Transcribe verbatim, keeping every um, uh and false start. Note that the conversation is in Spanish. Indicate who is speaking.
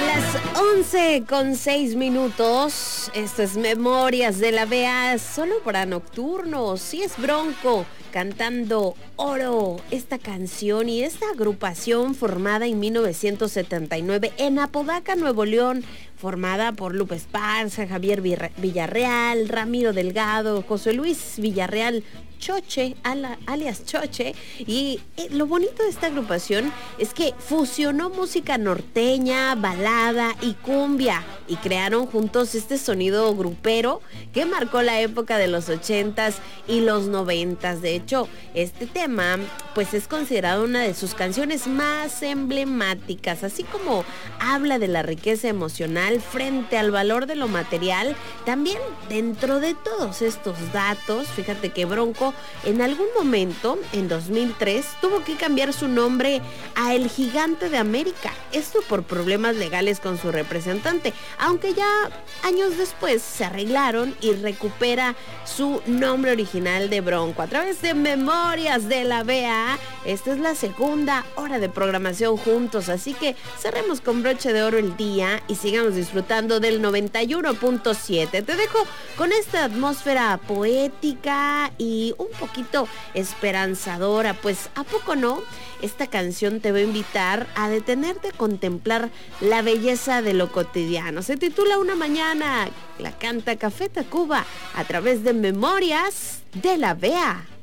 Speaker 1: once con seis minutos. Esto es Memorias de la B A, solo para nocturnos. Sí, es Bronco cantando Oro, esta canción y esta agrupación formada en mil novecientos setenta y nueve en Apodaca, Nuevo León, formada por Lupe Esparza, Javier Villarreal, Ramiro Delgado, José Luis Villarreal Choche, alias Choche. Y eh, lo bonito de esta agrupación es que fusionó música norteña, balada y cumbia, y crearon juntos este sonido grupero que marcó la época de los ochentas y los noventas. De hecho, este tema pues es considerado una de sus canciones más emblemáticas, así como habla de la riqueza emocional frente al valor de lo material. También dentro de todos estos datos, fíjate que Bronco en algún momento, en dos mil tres, tuvo que cambiar su nombre a El Gigante de América, esto por problemas legales con su representante, aunque ya años después se arreglaron y recupera su nombre original de Bronco. A través de Memorias de la B A, esta es la segunda hora de programación juntos, así que cerremos con broche de oro el día y sigamos disfrutando del noventa y uno punto siete. Te dejo con esta atmósfera poética y un poquito esperanzadora, pues ¿a poco no? Esta canción te va a invitar a detenerte a contemplar la belleza de lo cotidiano. Se titula Una Mañana, la canta Café Tacuba a través de Memorias de la B A.